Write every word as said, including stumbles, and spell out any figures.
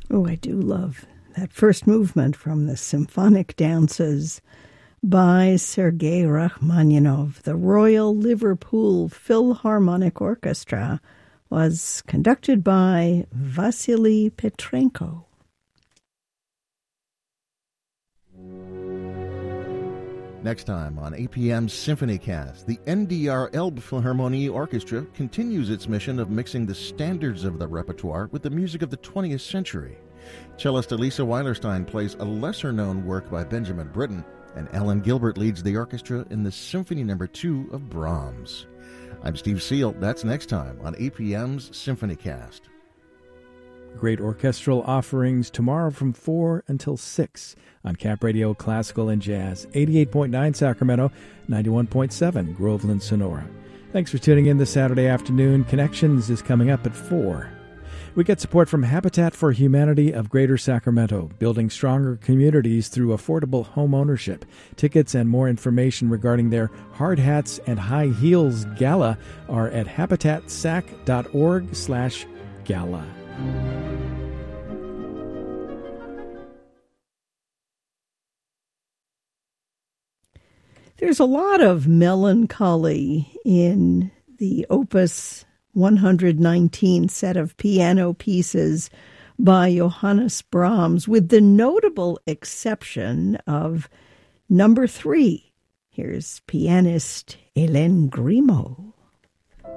Oh, I do love that first movement from the Symphonic Dances by Sergei Rachmaninoff. The Royal Liverpool Philharmonic Orchestra was conducted by Vasily Petrenko. Next time on A P M's SymphonyCast, the N D R Elbphilharmonie Orchestra continues its mission of mixing the standards of the repertoire with the music of the twentieth century. Cellist Elisa Weilerstein plays a lesser-known work by Benjamin Britten, and Ellen Gilbert leads the orchestra in the Symphony Number Two of Brahms. I'm Steve Seal. That's next time on A P M's SymphonyCast. Great orchestral offerings tomorrow from four until six on Cap Radio Classical and Jazz, eighty-eight point nine Sacramento, ninety-one point seven Groveland, Sonora. Thanks for tuning in this Saturday afternoon. Connections is coming up at four. We get support from Habitat for Humanity of Greater Sacramento, building stronger communities through affordable home ownership. Tickets and more information regarding their Hard Hats and High Heels Gala are at habitatsac.org slash gala. There's a lot of melancholy in the Opus one hundred nineteen set of piano pieces by Johannes Brahms, with the notable exception of number three. Here's pianist Hélène Grimaud.